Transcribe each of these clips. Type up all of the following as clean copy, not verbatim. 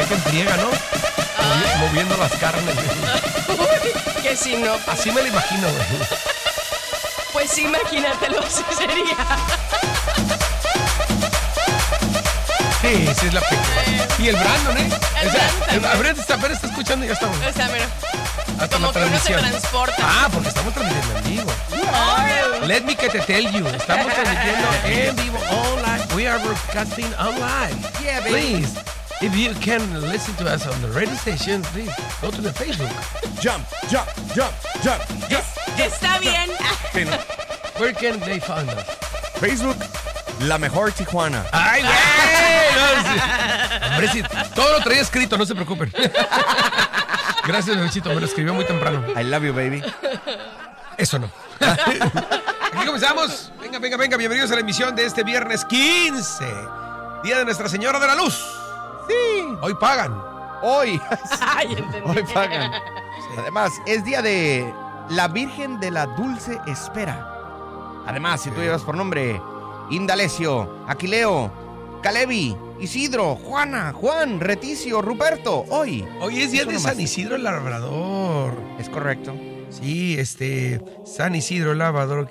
parecía que enfriega, ¿no? Moviendo las carnes. Uy, que si no. Así me lo imagino, güey. Pues sí, imagínatelo, así sería. Sí, sí es la pequeña. Y el Brandon, ¿eh? Brandon Apenas está escuchando y ya estamos. O sea, mira, Hasta como la que uno se transmisión. transporta. Ah, porque estamos transmitiendo en vivo. Let me que te tell you. Estamos transmitiendo en vivo online. We are broadcasting online. Yeah, baby. Please, if you can listen to us on the radio station, please go to the Facebook. Jump. Está bien. Where can they find us? Facebook, la mejor Tijuana. ¡Ay, güey! No, sí. Hombre, sí, todo lo traía escrito, no se preocupen. Gracias, bebecito, me lo escribió muy temprano. I love you, baby. Eso no. Aquí comenzamos. Venga, bienvenidos a la emisión de este viernes 15, Día de Nuestra Señora de la Luz. Sí. Hoy pagan. Hoy. Ay, entendí. Hoy pagan. Además, es día de la Virgen de la Dulce Espera. Además, si tú llevas por nombre Indalecio, Aquileo, Calevi, Isidro, Juana, Juan, Reticio, Ruperto, hoy es día es de uno San más. Isidro el Labrador. Es correcto. Sí, San Isidro el Labrador.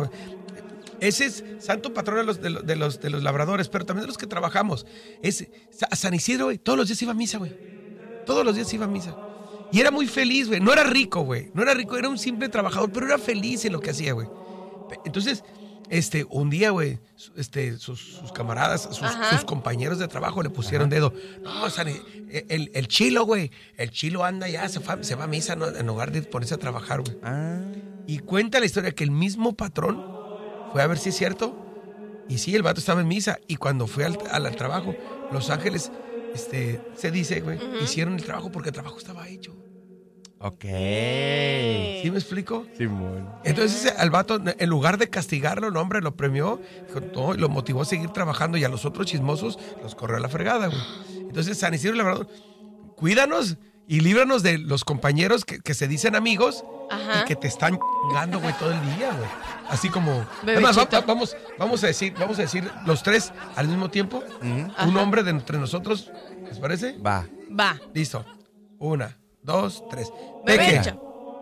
Ese es santo patrón de los labradores, pero también de los que trabajamos. San Isidro, güey, todos los días iba a misa, güey. Todos los días iba a misa. Y era muy feliz, güey. No era rico, güey. No era rico, era un simple trabajador, pero era feliz en lo que hacía, güey. Entonces, un día, güey, sus camaradas, sus compañeros de trabajo le pusieron dedo. No, el chilo, güey. El chilo anda ya, se va a misa, ¿no? En lugar de ponerse a trabajar, güey. Y cuenta la historia que el mismo patrón fue a ver si es cierto. Y sí, el vato estaba en misa. Y cuando fue al trabajo, los ángeles, se dice, güey, hicieron el trabajo porque el trabajo estaba hecho. Ok. ¿Sí me explico? Simón. Entonces al vato, en lugar de castigarlo, el hombre lo premió, lo motivó a seguir trabajando y a los otros chismosos los corrió a la fregada, güey. Entonces San Isidro Labrador, cuídanos y líbranos de los compañeros que se dicen amigos y que te están chingando, güey, todo el día, güey. Así como... Además, vamos a decir los tres al mismo tiempo. Un hombre de entre nosotros, ¿les parece? Va. Listo. 1, 2, 3. Bebecha.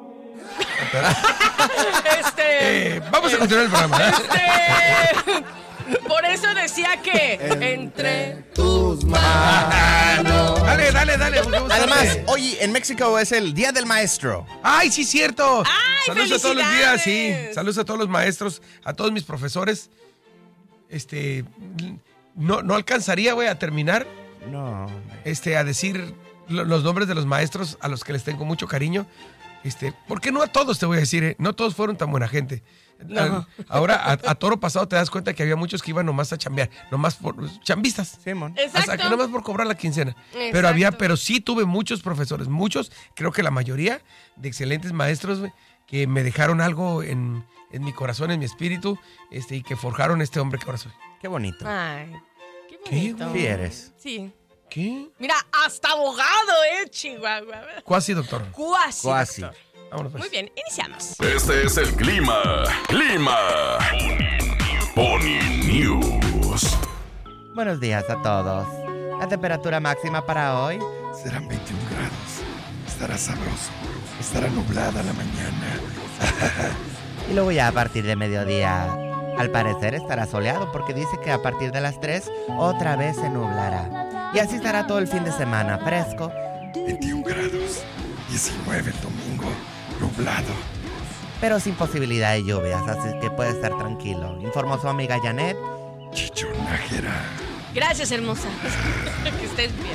Vamos a continuar el programa. Por eso decía que entre tus manos. Dale. Además, hoy en México es el Día del Maestro. ¡Ay, sí, cierto! ¡Ay, saludos a todos los días, felicidades! sí. Saludos a todos los maestros, a todos mis profesores. No alcanzaría, güey, a terminar. No. A decir los nombres de los maestros a los que les tengo mucho cariño. Porque no a todos te voy a decir, no todos fueron tan buena gente. No. Ahora, a toro pasado te das cuenta que había muchos que iban nomás a chambear, nomás por chambistas. Simón. Exacto. Hasta que nomás por cobrar la quincena. Exacto. Pero sí tuve muchos profesores, creo que la mayoría de excelentes maestros, güey, que me dejaron algo en mi corazón, en mi espíritu, y que forjaron este hombre que ahora soy. Qué bonito. Ay, qué ¿Qué, bonito. Sí eres. Sí. ¿Qué? Mira, hasta abogado, Chihuahua. Cuasi, doctor. Cuasi. Cuasi. Vámonos, pues. Muy bien, iniciamos. Este es el clima. Pony News. Buenos días a todos. La temperatura máxima para hoy Serán 21 grados. Estará sabroso. Estará nublada la mañana. y luego ya a partir de mediodía, al parecer estará soleado porque dice que a partir de las 3 otra vez se nublará. Y así estará todo el fin de semana, fresco. 21 grados. 19 el domingo. Nublado. Pero sin posibilidad de lluvias, así que puede estar tranquilo. Informó su amiga Janet. Chichonajera. Gracias, hermosa. Que estés bien.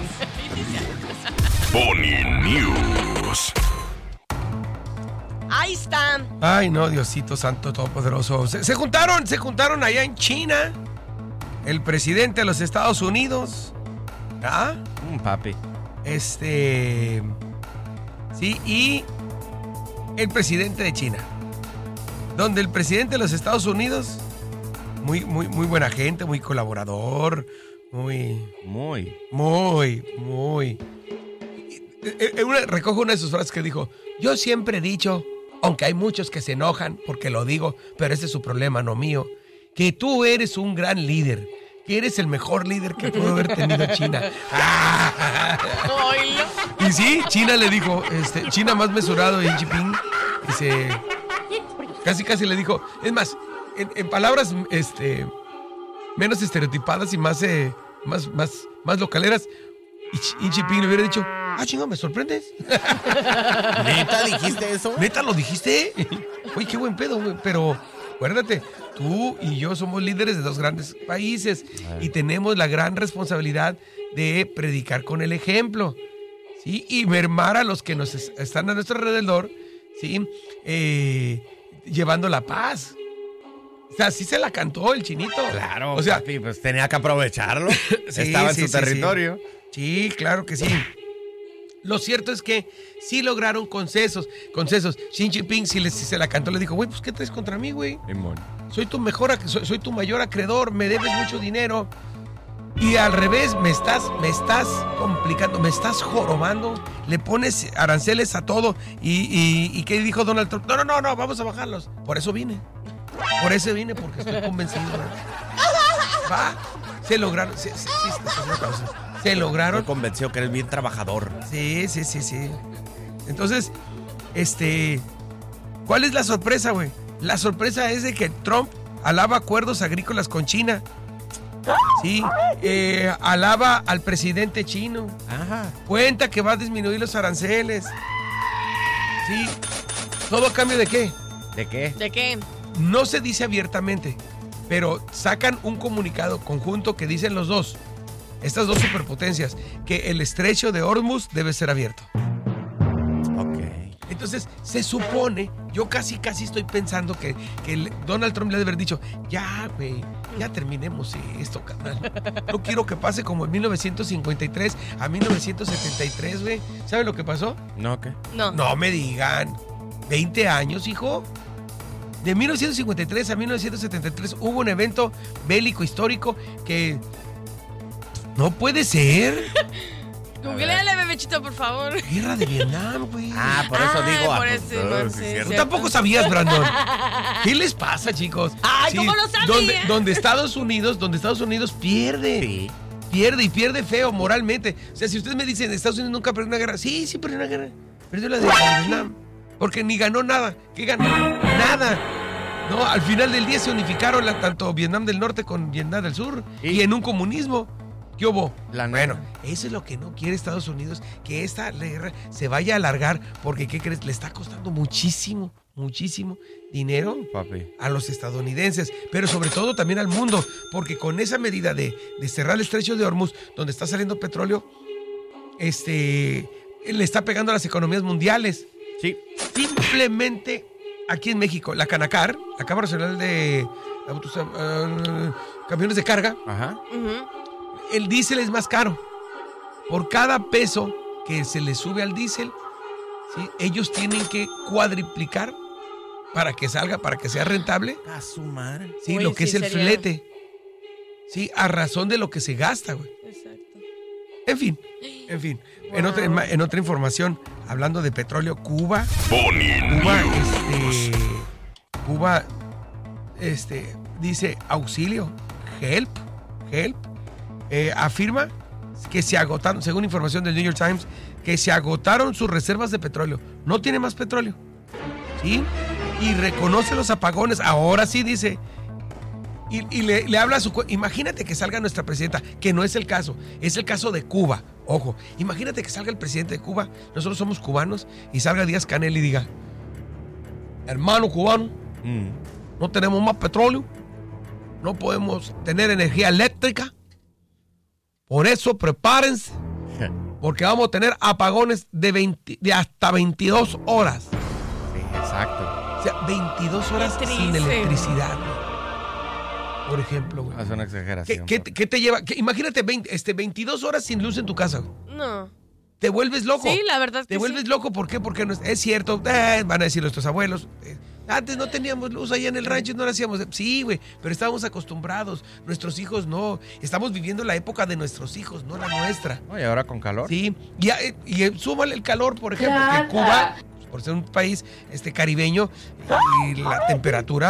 Pony News. Ahí está. Ay, no, Diosito Santo Todopoderoso. Se juntaron allá en China. El presidente de los Estados Unidos. Papi. Sí, y el presidente de China. Donde el presidente de los Estados Unidos, muy buena gente, muy colaborador, recojo una de sus frases que dijo: yo siempre he dicho, aunque hay muchos que se enojan porque lo digo, pero ese es su problema, no mío, que tú eres un gran líder, que eres el mejor líder que pudo haber tenido China. Y sí, China le dijo, China más mesurado y Xi Jinping, dice, casi le dijo, es más, en palabras menos estereotipadas y más localeras, y Xi Jinping le hubiera dicho, chinga, me sorprendes. ¿Neta dijiste eso? ¿Neta lo dijiste? Oye, qué buen pedo, güey, pero acuérdate, tú y yo somos líderes de dos grandes países y tenemos la gran responsabilidad de predicar con el ejemplo, ¿sí? Y mermar a los que nos están a nuestro alrededor, ¿sí? Llevando la paz. O sea, sí se la cantó el chinito. Claro, o sea, papi, pues tenía que aprovecharlo. Sí, Estaba en sí, su sí, territorio. Sí, claro que sí. Lo cierto es que sí lograron concesos. Xi Jinping, si se la cantó, le dijo, güey, pues ¿qué traes contra mí, güey? Soy tu mayor acreedor, me debes mucho dinero. Y al revés, me estás complicando, me estás jorobando, le pones aranceles a todo. ¿Y qué dijo Donald Trump? No, vamos a bajarlos. Por eso vine, porque estoy convencido. Va, se lograron, se lograron. Me convenció que eres bien trabajador. Sí. Entonces, ¿cuál es la sorpresa, güey? La sorpresa es de que Trump alaba acuerdos agrícolas con China. Sí, alaba al presidente chino. Ajá. Cuenta que va a disminuir los aranceles. Sí. ¿Todo a cambio de qué? ¿De qué? ¿De qué? No se dice abiertamente, pero sacan un comunicado conjunto que dicen los dos, estas dos superpotencias, que el estrecho de Hormuz debe ser abierto. Ok. Entonces, se supone, yo casi estoy pensando que Donald Trump le debe haber dicho, ya, güey, ya terminemos esto, carnal. No quiero que pase como en 1953 a 1973, güey. ¿Sabe lo que pasó? ¿No qué? No me digan. 20 años, hijo. De 1953 a 1973 hubo un evento bélico histórico que no puede ser. Googleale, bebechito, por favor. Guerra de Vietnam, güey. Por eso digo. Por eso, Tú tampoco sabías, Brandon. ¿Qué les pasa, chicos? Ay, ¿cómo lo sabía? Donde Estados Unidos pierde. Sí. Pierde feo moralmente. O sea, si ustedes me dicen, Estados Unidos nunca perdió una guerra. Sí, perdió una guerra. Perdió la de Vietnam. Porque ni ganó nada. ¿Qué ganó? Nada. No, al final del día se unificaron tanto Vietnam del Norte con Vietnam del Sur. Y en un comunismo. ¿Qué hubo? Bueno, eso es lo que no quiere Estados Unidos, que esta guerra se vaya a alargar, porque ¿qué crees? Le está costando muchísimo dinero, papi, a los estadounidenses, pero sobre todo también al mundo, porque con esa medida de cerrar el estrecho de Hormuz, donde está saliendo petróleo, le está pegando a las economías mundiales. Sí. Simplemente aquí en México, la Canacar, la Cámara Nacional de Camiones de Carga, ajá, el diésel es más caro. Por cada peso que se le sube al diésel, ¿sí? Ellos tienen que cuadriplicar para que salga, para que sea rentable. A su madre. Sí, Uy, lo que sí, es el sería... flete. Sí, a razón de lo que se gasta, güey. Exacto. En fin. Wow. En otra información, hablando de petróleo, Cuba, dice auxilio, help. Afirma que se agotaron, según información del New York Times, que se agotaron sus reservas de petróleo. No tiene más petróleo. ¿Sí? Y reconoce los apagones. Ahora sí dice. Y le habla a su... Imagínate que salga nuestra presidenta, que no es el caso. Es el caso de Cuba. Ojo, imagínate que salga el presidente de Cuba. Nosotros somos cubanos. Y salga Díaz-Canel y diga: hermano cubano, no tenemos más petróleo. No podemos tener energía eléctrica. Por eso prepárense, porque vamos a tener apagones de hasta 22 horas. Sí, exacto. O sea, 22 horas sin electricidad, güey. Por ejemplo, güey. Es una exageración. ¿Qué te lleva? Imagínate 22 horas sin luz en tu casa, güey. No. ¿Te vuelves loco? Sí, la verdad es que ¿Te vuelves loco? ¿Por qué? Porque no es cierto, van a decir nuestros abuelos. Antes no teníamos luz allá en el rancho y no la hacíamos. Sí, güey, pero estábamos acostumbrados. Nuestros hijos no. Estamos viviendo la época de nuestros hijos, no la nuestra. ¿Y ahora con calor? Sí, y súmale el calor, por ejemplo, que Cuba, por ser un país caribeño, y la temperatura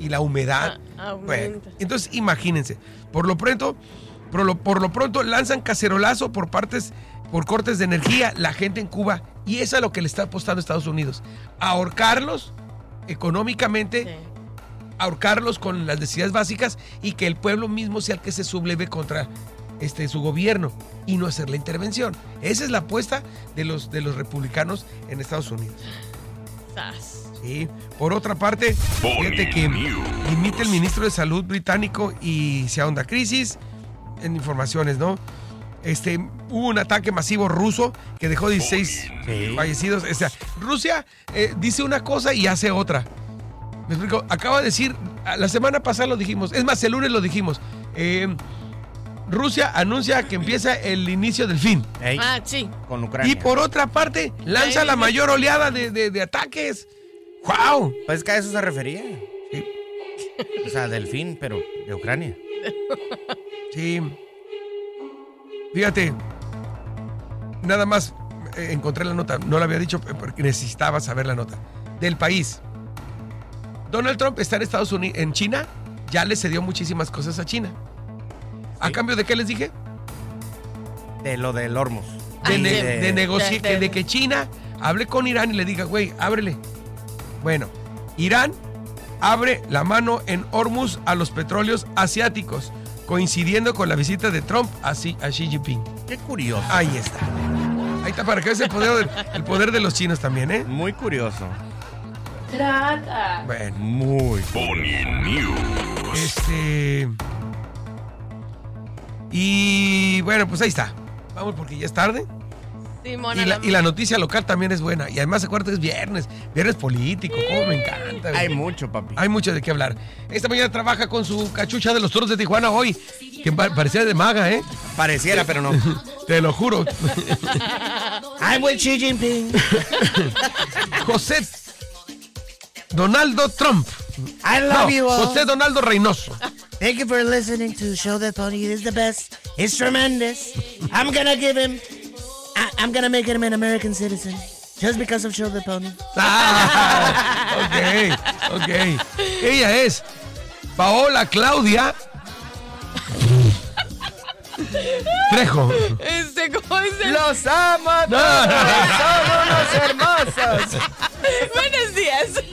y la humedad. Bueno, entonces imagínense, por lo pronto lanzan cacerolazo por cortes de energía la gente en Cuba, y eso es lo que le está apostando Estados Unidos, ahorcarlos económicamente, sí, ahorcarlos con las necesidades básicas, y que el pueblo mismo sea el que se subleve contra su gobierno y no hacer la intervención. Esa es la apuesta de los republicanos en Estados Unidos. Sí. Por otra parte, fíjate que dimite el ministro de Salud británico y se ahonda crisis en informaciones, ¿no? Hubo un ataque masivo ruso que dejó 16 fallecidos. O sea, Rusia dice una cosa y hace otra. Me explico. Acaba de decir, la semana pasada lo dijimos, es más, el lunes lo dijimos. Rusia anuncia que empieza el inicio del fin. Sí. Con Ucrania. Y por otra parte, lanza la mayor oleada de ataques. ¡Wow! Pues que a eso se refería. Sí. O sea, del fin, pero de Ucrania. Sí. Fíjate, nada más encontré la nota, no la había dicho porque necesitaba saber la nota. Del país. Donald Trump está en Estados Unidos, en China, ya le cedió muchísimas cosas a China. ¿A cambio de qué les dije? De lo del Hormuz. De que China hable con Irán y le diga, güey, ábrele. Bueno, Irán abre la mano en Hormuz a los petróleos asiáticos, coincidiendo con la visita de Trump a Xi Jinping. Qué curioso. Ahí está. Ahí está, para que veas el poder de los chinos también, ¿eh? Muy curioso. Trata. Bueno. Muy Pony News. Y bueno, pues ahí está. Vamos porque ya es tarde. Sí, y la noticia local también es buena. Y además, acuérdate, es viernes político. Cómo me encanta. Hay mucho, papi. Hay mucho de qué hablar. Esta mañana trabaja con su cachucha de los Toros de Tijuana hoy, que parecía de maga, ¿eh? Pareciera, pero no. Te lo juro. I'm with Xi Jinping. José Donaldo Trump. I love you all. José Donaldo Reynoso. Thank you for listening to Show the Pony. It's the best. It's tremendous. I'm gonna make him an American citizen. Just because of Show the Pony. Ok. Ella es Paola Claudia Trejo. ¿Cómo es el? ¡Los amo a todos! ¡Son unos hermosos! Buenos días.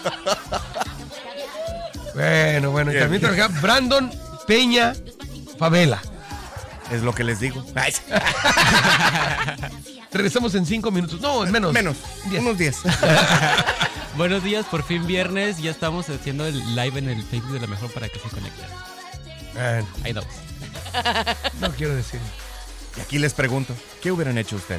Bueno. Y también trabaja Brandon Peña Favela. Es lo que les digo. Regresamos en 5 minutos. No, en menos. Menos. 10. Unos 10. Buenos días, por fin viernes. Ya estamos haciendo el live en el Facebook de La Mejor para que se conecten. Ahí vamos. No quiero decir. Y aquí les pregunto, ¿qué hubieran hecho ustedes?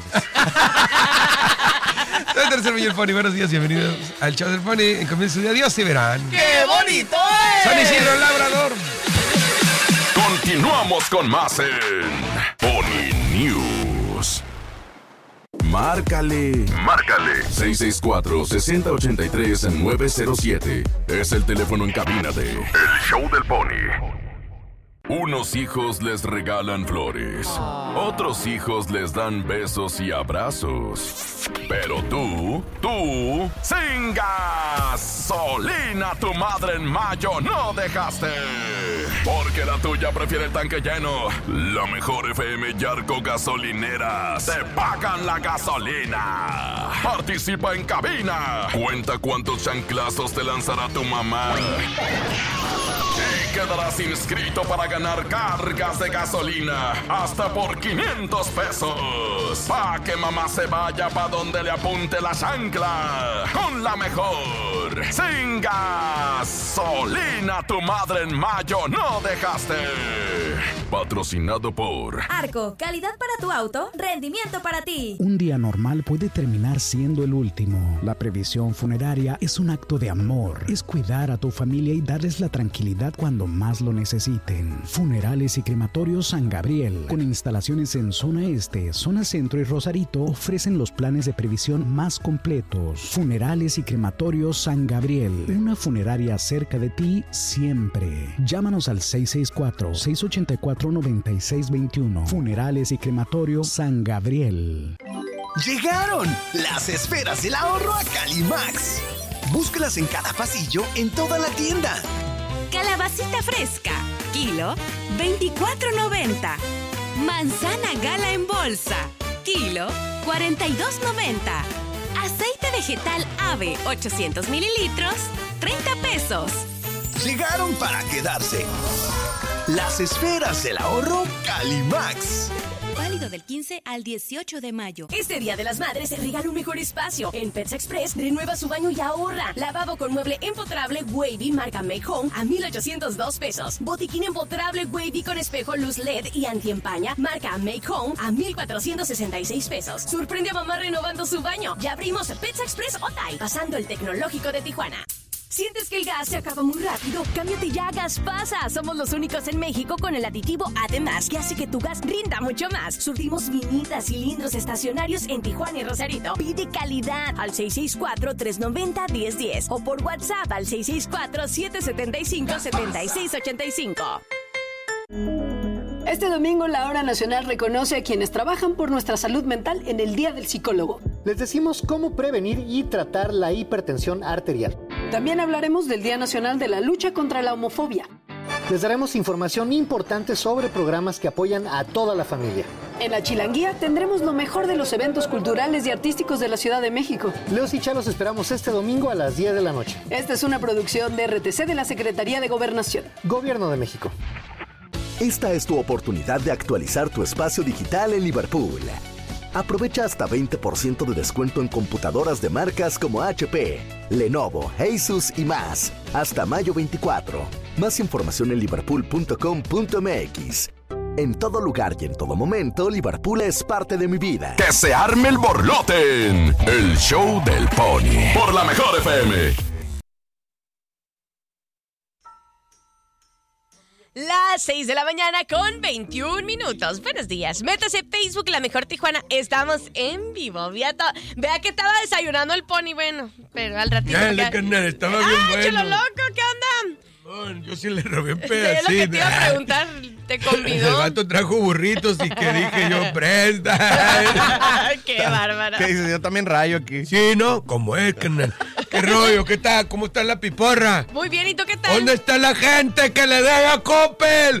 Soy Tercer Millón Pony. Buenos días, bienvenidos al show del Pony. En comienzo de Adiós y verán. ¡Qué bonito es! San Isidro Labrador. Continuamos con más en Pony News. Márcale 664-6083-907. Es el teléfono en cabina de El Show del Pony. Unos hijos les regalan flores, otros hijos les dan besos y abrazos. Pero tú, sin gasolina, tu madre en mayo no dejaste. Porque la tuya prefiere el tanque lleno. La Mejor FM y Arco Gasolineras te pagan la gasolina. Participa en cabina. Cuenta cuántos chanclazos te lanzará tu mamá. Y quedarás inscrito para ganar cargas de gasolina hasta por 500 pesos. Pa' que mamá se vaya pa' donde le apunte la chancla. Con La Mejor. Sin gasolina, tu madre en mayo no dejaste. Patrocinado por Arco, calidad para tu auto, rendimiento para ti. Un día normal puede terminar siendo el último. La previsión funeraria es un acto de amor. Es cuidar a tu familia y darles la tranquilidad cuando más lo necesiten. Funerales y Crematorios San Gabriel, con instalaciones en zona este, zona centro y Rosarito, ofrecen los planes de previsión más completos. Funerales y Crematorios San Gabriel, una funeraria cerca de ti siempre. Llámanos al 664-684-9621. Funerales y Crematorios San Gabriel. ¡Llegaron! Las esferas del ahorro a Calimax. Búscalas en cada pasillo en toda la tienda. Pasita fresca, kilo, $24.90. Manzana Gala en bolsa, kilo, $42.90. Aceite vegetal Ave, 800 mililitros, $30. Llegaron para quedarse. Las esferas del ahorro Calimax. Válido del 15 al 18 de mayo. Este Día de las Madres se regala un mejor espacio. En Pets Express, renueva su baño y ahorra. Lavabo con mueble empotrable Wavy marca Make Home a $1,802. Botiquín empotrable Wavy con espejo luz LED y antiempaña marca Make Home a $1,466. Sorprende a mamá renovando su baño. Ya abrimos Pets Express Otay, pasando el tecnológico de Tijuana. ¿Sientes que el gas se acaba muy rápido? Cámbiate ya a Gaspasa. Somos los únicos en México con el aditivo Además, que hace que tu gas rinda mucho más. Surtimos minitas, cilindros estacionarios en Tijuana y Rosarito. Pide calidad al 664-390-1010 o por WhatsApp al 664-775-7685. Este domingo la Hora Nacional reconoce a quienes trabajan por nuestra salud mental en el Día del Psicólogo. Les decimos cómo prevenir y tratar la hipertensión arterial. También hablaremos del Día Nacional de la Lucha contra la Homofobia. Les daremos información importante sobre programas que apoyan a toda la familia. En la Chilanguía tendremos lo mejor de los eventos culturales y artísticos de la Ciudad de México. Leos y Cha los esperamos este domingo a las 10 de la noche. Esta es una producción de RTC de la Secretaría de Gobernación. Gobierno de México. Esta es tu oportunidad de actualizar tu espacio digital en Liverpool. Aprovecha hasta 20% de descuento en computadoras de marcas como HP, Lenovo, Asus y más. Hasta mayo 24. Más información en liverpool.com.mx. En todo lugar y en todo momento, Liverpool es parte de mi vida. Que se arme el borlote en el show del Pony. Por la Mejor FM. Las 6 de la mañana con 21 minutos. Buenos días. Métase Facebook, La Mejor Tijuana. Estamos en vivo. Vea que estaba desayunando el Pony, bueno, pero al ratito. Ya, carnal, estaba bien bueno. ¡Chulo loco! ¿Qué onda? Bueno, yo sí le robé un pedacito. Es lo que te iba a preguntar. ¿Te convidó? El gato trajo burritos y que dije yo, presta. ¡Qué bárbaro! ¿Qué dices? Yo también rayo aquí. Sí, ¿no? ¿Cómo es, carnal? ¿Qué rollo? ¿Qué tal? ¿Cómo está la piporra? Muy bien, ¿y tú qué tal? ¿Dónde está la gente que le dé a Coppel?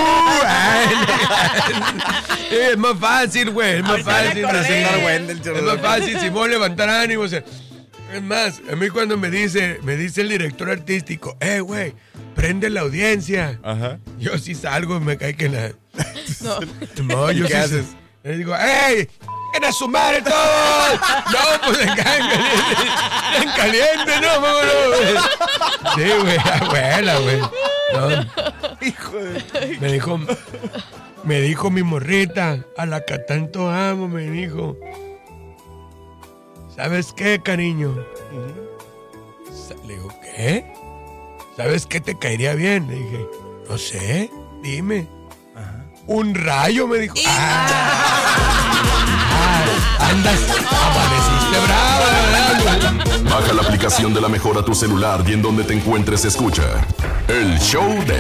Es más fácil, güey. Es más fácil. Es más fácil, Simón, levantar ánimos. Es más, a mí cuando me dice el director artístico, güey, prende la audiencia. Ajá. Yo sí salgo y me cae que la... No, yo ¿qué haces? Le digo, ¡ey! ¡En a su madre todos! No, pues en caliente, no, güey. Sí, güey, abuela, güey. No. Hijo de... Me dijo mi morrita, a la que tanto amo, me dijo, ¿sabes qué, cariño? Le digo, ¿qué? ¿Sabes qué te caería bien? Le dije, no sé, dime. Ajá. Un rayo, me dijo. Andas, amaneciste brava, ¿verdad? Baja la aplicación de La Mejor a tu celular y en donde te encuentres escucha El Show del